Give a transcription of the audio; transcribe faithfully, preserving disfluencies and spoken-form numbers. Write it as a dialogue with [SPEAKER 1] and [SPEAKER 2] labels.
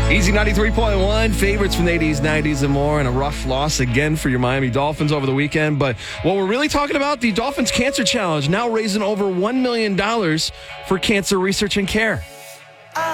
[SPEAKER 1] Easy ninety-three point one, favorites from the eighties, nineties, and more, and a rough loss again for your Miami Dolphins over the weekend. But what we're really talking about, the Dolphins Cancer Challenge, now raising over one million dollars for cancer research and care.